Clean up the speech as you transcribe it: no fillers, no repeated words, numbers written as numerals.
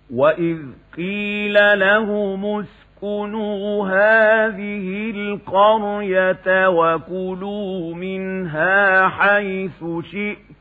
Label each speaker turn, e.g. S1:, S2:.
S1: وإذ قيل لهم اسكنوا هذه القرية وكلوا منها حيث شئتم